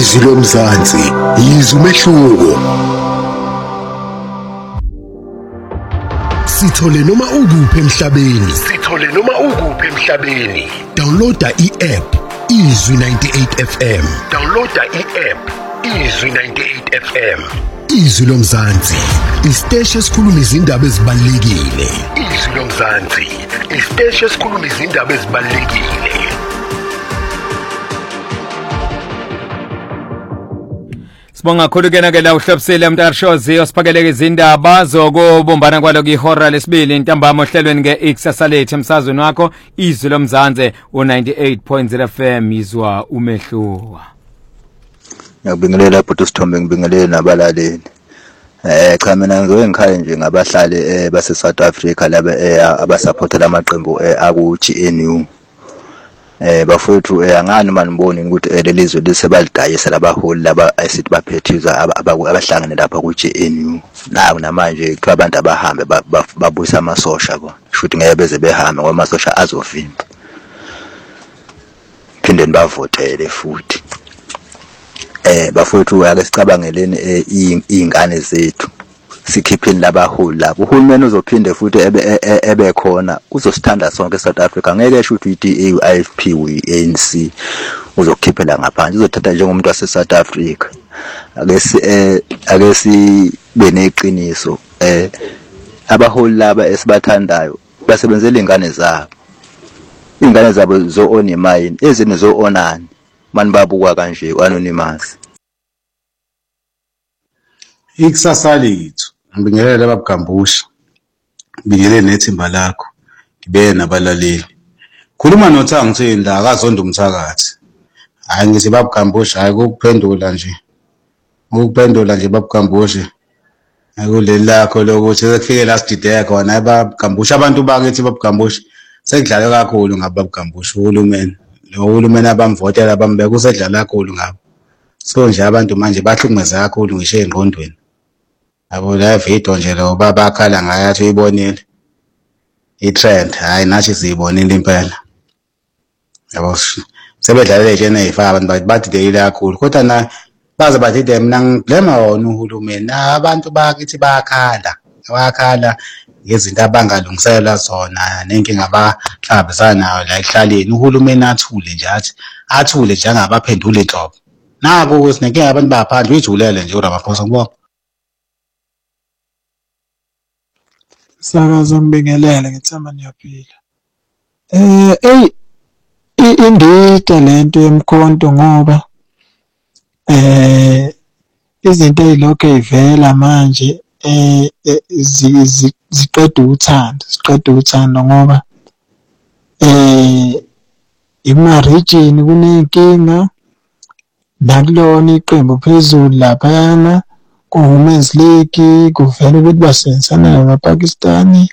Izwi lomzansi, yizwi umehluko. Sithole noma ukuphi emhlabeni. Downloada i-app Izwi 98 FM. Izwi lomzansi, isiteshi esikhuluma izindaba ezibalulekile. Sibonga kakhulu ke la uhlobisile Mtarshozi osiphakeleke izindaba zokubumbana kwalo kwihora lesibili ntambama ohlelweni ngeXasalethe emsazweni wakho Izwi lomzansi u98.0 FM izwa umehluwa. Ngiyabingelela bhuti Sithombe, ngibingelela nabalaleli. Cha mina ngikhaya nje ngabahlali base South Africa laba abasupportela amaqembu aku GNU. Bafowethu angani maniboni ukuthi lelizwe lisebalidayisa labaholi laba esithi baphethiza abahlangene lapha ku GNU. Naku namanje kuthiwa abantu abahambe babusa amasosha bona. Shuthi ngeke beze behambe ngoba amasosha azovimba. Phinde nibavotele futhi. Bafowethu ake sicabangeleni izingane zethu. Sikhipheni labaholi lapho. Uhulumeni uzophinde futhi ebe khona uzosithanda sonke eSouth Africa. Ngeke esho ukuthi iFP ANC uzokhiphela ngaphandle. Uzothatha njengomuntu wase South Africa. Ake sibe neqiniso. Abaholi laba esibathandayo basebenzela izingane zabo. Izingane zabo zo-ona imine, ezinye zo-onani. Mani babukwa kanje anonymous. Ikusasa lethu ngibingelela babugambusha, ngibingelela nethimba lakho, ngibe nabalaleli. Khuluma noThangi uthini la akazonda umthakathi. Hayi ngithi babugambusha, hayi ukuphendula nje. Ukuphendula nje babugambusha. Akuleli lakho lokuthi sekufike la sidideka khona babugambusha abantu bakithi babugambusha. Sekudlala kakhulu ngababugambusha uhulumeni. Lo hulumeni abamvotela bambeka usedlala kakhulu ngabo. So nje abantu manje bahlukumeza kakhulu ngisho engqondweni. Abo la video nje lo babakhala ngayathi uyibonile i-trend, hayi nathi siyibonile impela. Yabo sebedlalele nje neyifa abantu badidekile kakhulu kodwa na baze badide mina ngiblema wona uhulumeni. Abantu bakithi bayakhala ngezinto abangalungisela zona nenkinga abahlangabezana nayo la ehlaleni. Uhulumeni athule nje angabaphendula inhlobo. Nako ukuthi nenkinga abantu baphandle uyijulele nje uRamaphosa ngibona. Sakaza ngibingelele ngithemba niyaphila. Indida lento yemkhonto ngoba izinto ezilokho ezivela manje ziqeda uthando ngoba ima-region kunenkinga nakulona iqembu phezulu laphayana ku-Women's League kuvela ukuthi basebenzisana namaPakistani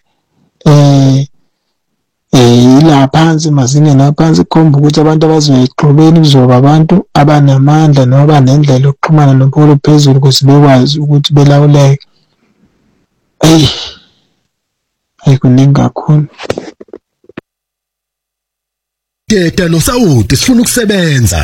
ila phansi mazingena aphansi kukhomba ukuthi abantu abazoyixubeni kuzoba abantu abanamandla noma nendlela yokuxhumana nopholo phezulu ukuze bekwazi ukuthi belawuleke. Kuningi kakhulu. Teta noSawuti sifuna ukusebenza.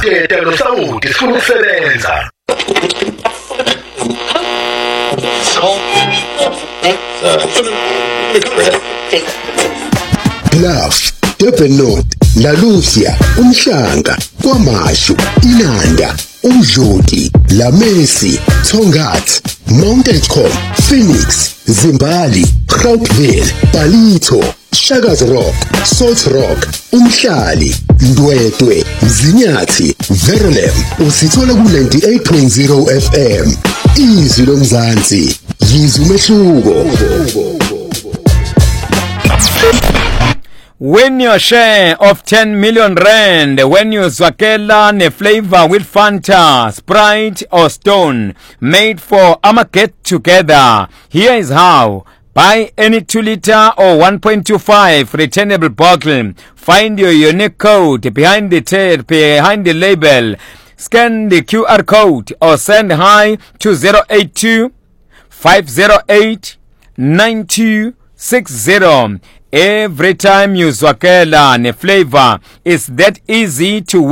Gloves, Durban North, La Lucia, Umhlanga, KwaMashu, Inanda, Umdloti, La Messi, Tongat, Mountaintop, Phoenix, Zimbali, Groupville, Palito, Shaka's Rock, Salt Rock, Umhlali, Ndwedwe, Mzinyathi, Verulam. Usithola ku 98.0 FM. Izwi lomzansi, yizwi umehluko. Win your share of 10 million rand when you zwakela ne flavor with Fanta, Sprite or Stone, made for Ama Get Together. Here is how. Buy any 2 liter or 1.25 returnable bottle. Find your unique code behind the label. Scan the QR code or send hi to 082 508 9260. Every time you zwakela ne flavor, it's that easy to win.